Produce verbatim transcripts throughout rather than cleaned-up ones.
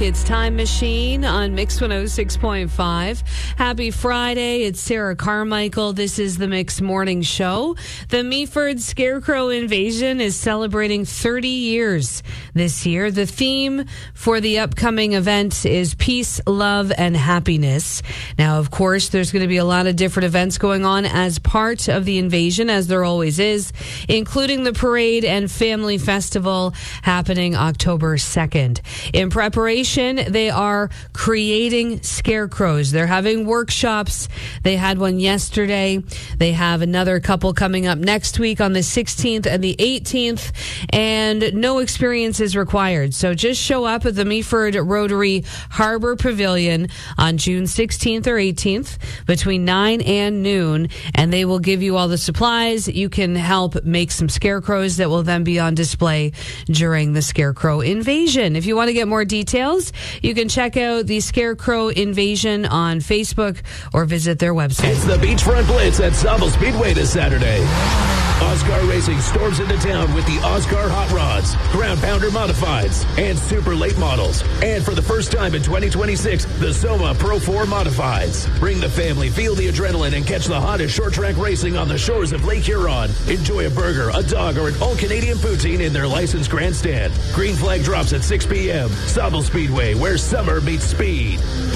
It's Time Machine on Mix one oh six point five. Happy Friday. It's Sarah Carmichael. This is the Mix Morning Show. The Meaford Scarecrow Invasion is celebrating thirty years this year. The theme for the upcoming event is peace, love, and happiness. Now, of course, there's going to be a lot of different events going on as part of the invasion, as there always is, including the parade and family festival happening October second. In preparation, they are creating scarecrows. They're having workshops. They had one yesterday. They have another couple coming up next week on the sixteenth and the eighteenth, and no experience is required. So just show up at the Meaford Rotary Harbor Pavilion on June sixteenth or eighteenth between nine and noon, and they will give you all the supplies. You can help make some scarecrows that will then be on display during the Scarecrow Invasion. If you want to get more details, you can check out the Scarecrow Invasion on Facebook or visit their website. It's the Beachfront Blitz at Sauble Speedway this Saturday. Oscar Racing storms into town with the Oscar Hot Rods, Ground Pounder Modifieds, and Super Late Models. And for the first time in twenty twenty-six, the Soma Pro four Modifieds. Bring the family, feel the adrenaline, and catch the hottest short track racing on the shores of Lake Huron. Enjoy a burger, a dog, or an all-Canadian poutine in their licensed grandstand. Green flag drops at six p.m. Sauble Speedway, where summer meets speed.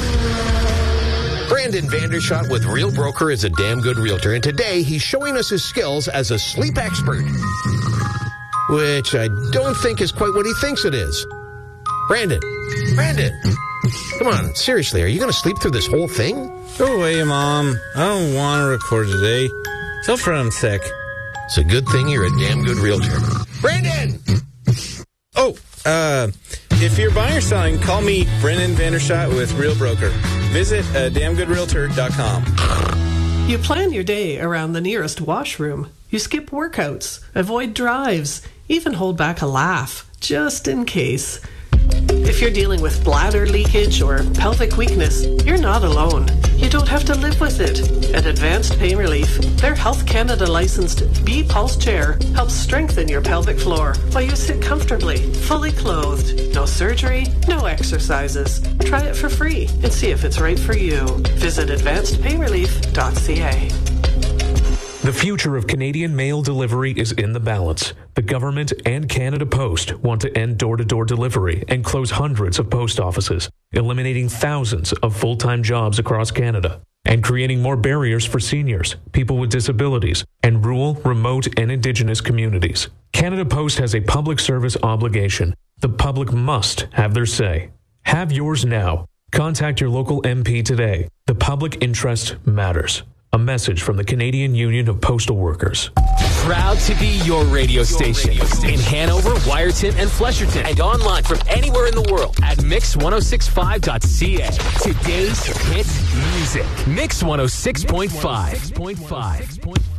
Brandon Vandershot with Real Broker is a damn good realtor, and today he's showing us his skills as a sleep expert, which I don't think is quite what he thinks it is. Brandon, Brandon, come on, seriously, are you going to sleep through this whole thing? Go away, Mom. I don't want to record today. Tell Fred I'm sick. It's a good thing you're a damn good realtor. Brandon! Oh, uh, if you're buying or selling, call me, Brendan Vandershot with Real Broker. Visit uh, damn good realtor dot com. You plan your day around the nearest washroom. You skip workouts, avoid drives, even hold back a laugh, just in case. If you're dealing with bladder leakage or pelvic weakness, you're not alone. You don't have to live with it. At Advanced Pain Relief, their Health Canada licensed B-Pulse chair helps strengthen your pelvic floor while you sit comfortably, fully clothed. No surgery, no exercises. Try it for free and see if it's right for you. Visit advanced pain relief dot c a. The future of Canadian mail delivery is in the balance. The government and Canada Post want to end door-to-door delivery and close hundreds of post offices, eliminating thousands of full-time jobs across Canada, and creating more barriers for seniors, people with disabilities, and rural, remote, and Indigenous communities. Canada Post has a public service obligation. The public must have their say. Have yours now. Contact your local M P today. The public interest matters. A message from the Canadian Union of Postal Workers. Proud to be your radio station, your radio station. In Hanover, Wyerton, and Flesherton, and online from anywhere in the world at mix ten sixty-five dot c a. Today's hit music. Mix one oh six point five.